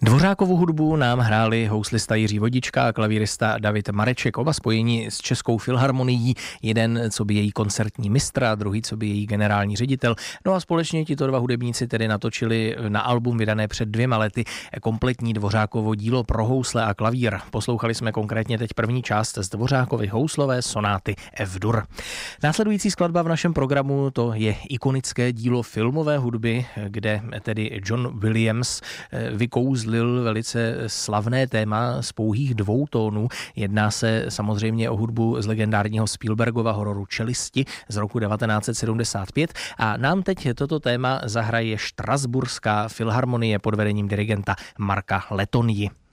Dvořákovu hudbu nám hráli houslista Jiří Vodička a klavírista David Mareček, oba spojení s Českou filharmonií, jeden co by její koncertní mistr a druhý co by její generální ředitel. No a společně tito dva hudebníci tedy natočili na album vydané před 2 lety kompletní Dvořákovo dílo pro housle a klavír. Poslouchali jsme konkrétně teď první část z Dvořákovy houslové sonáty F-dur. Následující skladba v našem programu to je ikonické dílo filmové hudby, kde tedy John Williams vykouzlil velice slavné téma z pouhých 2 tónů. Jedná se samozřejmě o hudbu z legendárního Spielbergova hororu Čelisti z roku 1975 a nám teď toto téma zahraje Štrasburská filharmonie pod vedením dirigenta Marka Letonji.